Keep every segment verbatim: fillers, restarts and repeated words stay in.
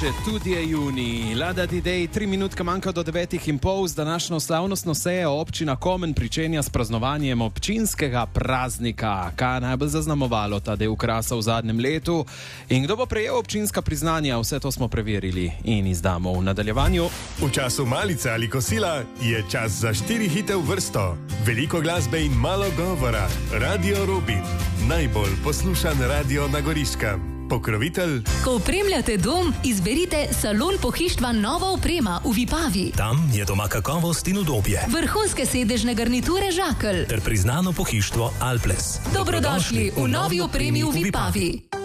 Če tudi je junij, Lada Didej, tri minutke manjka do devetih in pol, z današnjo slavnostno sejo občina Komen pričenja s praznovanjem občinskega praznika. Kaj je najbolj zaznamovalo ta del krasa v zadnjem letu in kdo bo prejel občinska priznanja, vse to smo preverili in izdamo v nadaljevanju. V času malice ali kosila je čas za štiri hite v vrsto. Veliko glasbe in malo govora. Radio Robin, najbolj poslušan radio na Goriškem. Pokrovitelj. Ko opremljate dom, izberite salon pohištva Nova oprema v Vipavi. Tam je doma kakovost in udobje. Vrhunske sedežne garniture Žakelj. Ter priznano pohištvo Alples. Dobrodošli v novi opremi v Vipavi.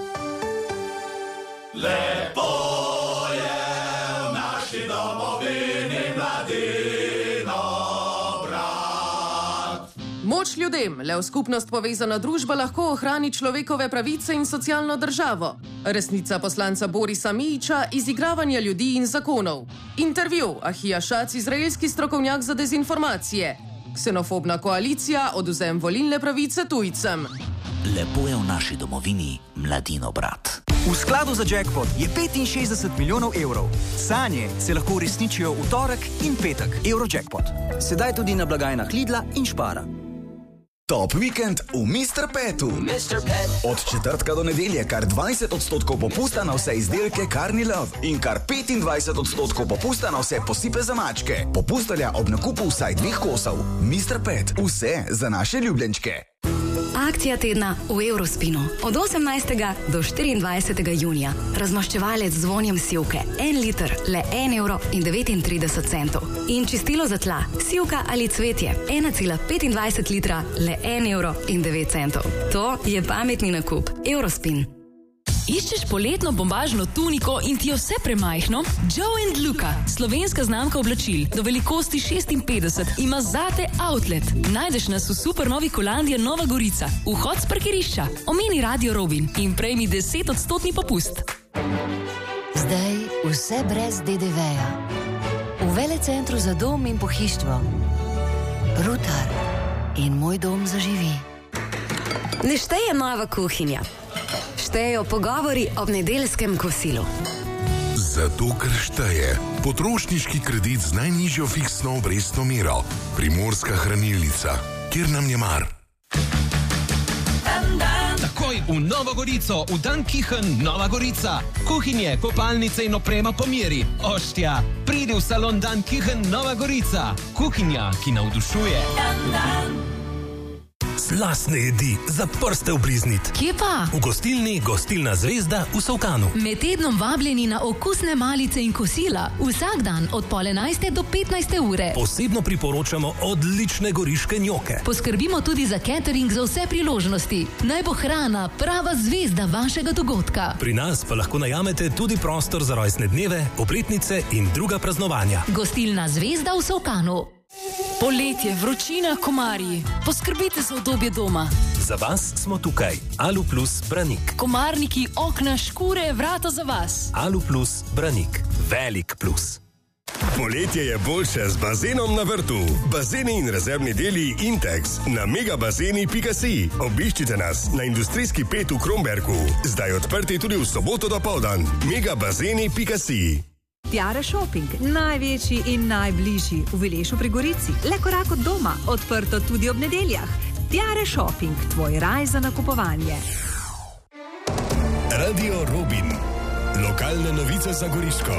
Lepo je v naši domovini mladino brat. Moč ljudem, le v skupnost povezana družba lahko ohrani človekove pravice in socialno državo. Resnica poslanca Borisa Mijića, izigravanja ljudi in zakonov. Intervju, Ahija Šac, izraelski strokovnjak za dezinformacije. Ksenofobna koalicija, odvzem volilne pravice tujcem. Lepo je v naši domovini mladino brat. V skladu za jackpot je petinšestdeset milijonov evrov. Sanje se lahko uresničijo v torek in petek. Eurojackpot. Sedaj tudi na blagajnah Lidla in Špara. Top vikend v mister Petu. mister Pet. Od četrtka do nedelje kar dvajset odstotkov popusta na vse izdelke Carni Love in kar petindvajset odstotkov popusta na vse posipe za mačke. Popust velja ob nakupu vsaj dveh kosov. mister Pet. Vse za naše ljubljenčke. Akcija tedna v Eurospinu. Od osemnajstega do štiriindvajsetega junija. Razmaščevalec z vonjem sivke. En liter, le en evro in devetintrideset centov. In čistilo za tla, sivka ali cvetje. ena cela petindvajset litra, le en evro in devet centov. To je pametni nakup. Eurospin. Iščeš poletno bombažno tuniko in ti je vse premajhno? Joe and Luca, slovenska znamka oblačil, do velikosti šestinpetdeset, ima zate outlet. Najdeš nas v super novi Kolandija Nova Gorica, vhod s parkirišča. Omeni Radio Robin in prejmi deset odstotni popust. Zdaj vse brez de de veja. V velecentru za dom in pohištvo. Rutar in moj dom zaživi. Ne šteje nova kuhinja. Štejejo pogovori ob nedeljskem kosilu. Zato, ker šteje potrošniški kredit z najnižjo fiksno obrestno mero. Primorska hranilnica, kjer nam je mar. Takoj v Novo Gorico, v Dan Kichen, Nova Gorica. Kuhinje, kopalnice in oprema po meri. Oštja, pridi v salon Dan Kichen, Nova Gorica. Kuhinja, ki navdušuje. Dan, dan. Slastne jedi za prste obliznit. Kje pa? V gostilni Gostilna Zvezda v Solkanu. Med tednom vabljeni na okusne malice in kosila. Vsak dan od pol enajste do petnajste ure. Posebno priporočamo odlične goriške njoke. Poskrbimo tudi za catering za vse priložnosti. Naj bo hrana prava zvezda vašega dogodka. Pri nas pa lahko najamete tudi prostor za rojstne dneve, obletnice in druga praznovanja. Gostilna Zvezda v Solkanu. Poletje, vročina, komarji. Poskrbite za udobje doma. Za vas smo tukaj. Alu Plus Branik. Komarniki, okna, škure, vrata za vas. Alu Plus Branik. Velik plus. Poletje je boljše z bazenom na vrtu. Bazeni in rezervni deli Intex na megabazeni pika si. Obiščite nas na industrijski pet v Kromberku. Zdaj odprti tudi v soboto dopoldan. megabazeni pika si. Tiare Shopping, največji in najbližji v Vilešu pri Gorici. Le korak od doma, odprto tudi ob nedeljah. Tiare Shopping, tvoj raj za nakupovanje. Radio Robin, lokalne novice za Goriško.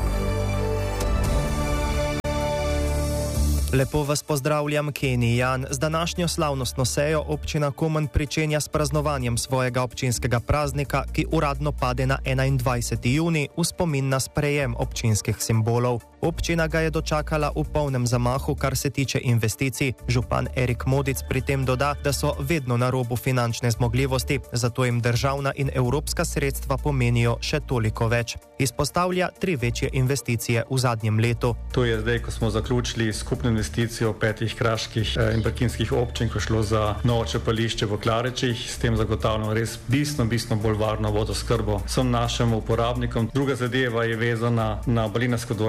Lepo vas pozdravljam, Kenny Jan. Z današnjo slavnostno sejo občina Komen pričenja s praznovanjem svojega občinskega praznika, ki uradno pade na enaindvajseti junij v spomin na sprejem občinskih simbolov. Občina ga je dočakala v polnem zamahu, kar se tiče investicij. Župan Erik Modic pri tem doda, da so vedno na robu finančne zmogljivosti, zato jim državna in evropska sredstva pomenijo še toliko več. Izpostavlja tri večje investicije v zadnjem letu. To je zdaj, ko smo zaključili skupno investicijo petih kraških in brkinskih občin, ko je šlo za novo črpališče v Klaričih. S tem zagotavljamo res bistveno, bistveno bolj varno vodoskrbo vsem našim uporabnikom. Druga zadeva je vezana na Balinarsko dvorano,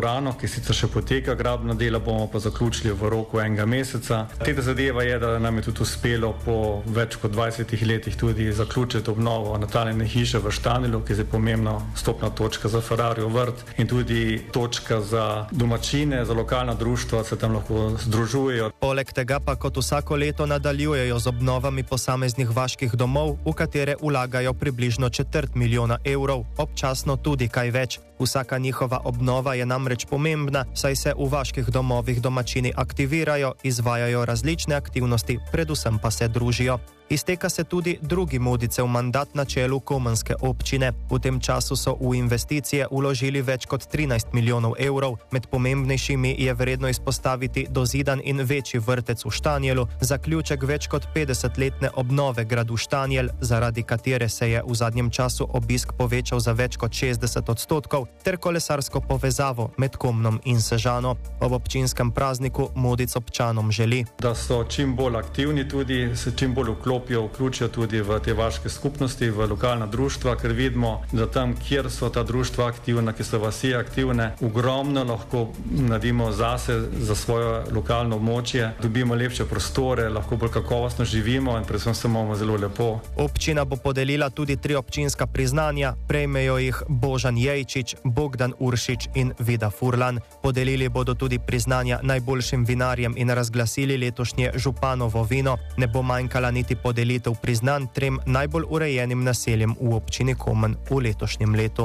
ki sicer še poteka gradbena dela, bomo pa zaključili v roku enega meseca. Teta zadeva je, da nam je tudi uspelo po več kot dvajsetih letih tudi zaključiti obnovo nataljne hiše v Štanjelu, ki je pomembna stopna točka za Ferrarijev vrt in tudi točka za domačine, za lokalna društva se tam lahko združujejo. Poleg tega pa kot vsako leto nadaljujejo z obnovami posameznih vaških domov, v katere vlagajo približno četrt milijona evrov, občasno tudi kaj več. Vsaka njihova obnova je namreč pomembna, saj se v vaških domovih domačini aktivirajo, izvajajo različne aktivnosti, predvsem pa se družijo. Izteka se tudi drugi Modicev mandat na čelu komenske občine. V tem času so v investicije vložili več kot trinajst milijonov evrov. Med pomembnejšimi je vredno izpostaviti dozidan in večji vrtec v Štanjelu, zaključek več kot petdesetletne obnove gradu Štanjel, zaradi katere se je v zadnjem času obisk povečal za več kot šestdeset odstotkov, ter kolesarsko povezavo med Komnom in Sežano. Ob občinskem prazniku Modic občanom želi, da so čim bolj aktivni, tudi se čim bolj vklopijo vključijo tudi v te vaške skupnosti, v lokalna društva, ker vidimo, da tam, kjer so ta društva aktivna, ki so vasi aktivne, ogromno lahko naredimo zase, za svoje lokalno območje, dobimo lepše prostore, lahko bolj kakovostno živimo in predvsem se imamo zelo lepo. Občina bo podelila tudi tri občinska priznanja, prejmejo jih Božan Jejčič, Bogdan Uršič in Vida Furlan. Podelili bodo tudi priznanja najboljšim vinarjem in razglasili letošnje županovo vino. Ne bo manjkala niti podelitev priznanj trem najbolj urejenim naseljem v občini Komen v letošnjem letu.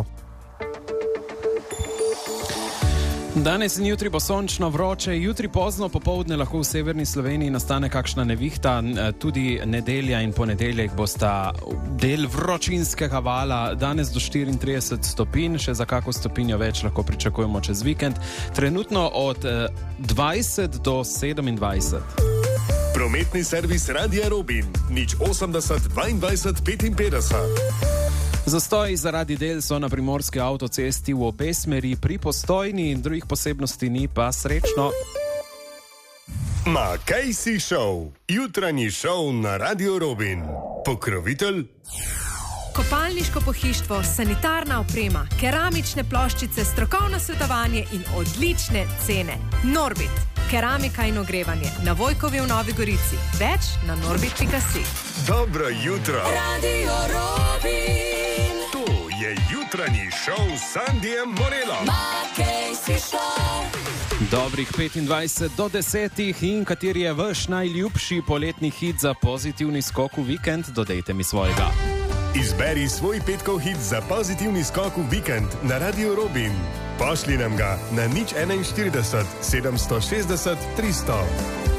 Danes in jutri bo sončno, vroče, jutri pozno popoldne lahko v severni Sloveniji nastane kakšna nevihta, tudi nedelja in ponedeljek bosta del vročinskega vala, danes do štiriintrideset stopinj, še za kako stopinjo več lahko pričakujemo čez vikend, trenutno od dvajset do sedemindvajset. Prometni servis Radia Robin, nič osemdeset dvaindvajset petinpetdeset. Zastoji zaradi del so na primorski avtocesti v obe smeri, pri Postojni in drugih posebnosti ni, pa srečno. Ma kaj si šel? Jutranji šov na Radio Robin. Pokrovitelj? Kopalniško pohištvo, sanitarna oprema, keramične ploščice, strokovno svetovanje in odlične cene. Norbit, keramika in ogrevanje, na Vojkovi v Novi Gorici. Več na norbit pika si. Dobro jutro. Radio Robin. To je jutranji šov s Sandijem Morelom. Ma kaj si šel? Dobrih petindvajset do desetih in kateri je vaš najljubši poletni hit za pozitivni skok v vikend, dodajte mi svojega. Izberi svoj petkov hit za pozitivni skok v vikend na Radio Robin. Pošli nam ga na nič štiriinštirideset sedemsto šestdeset tristo.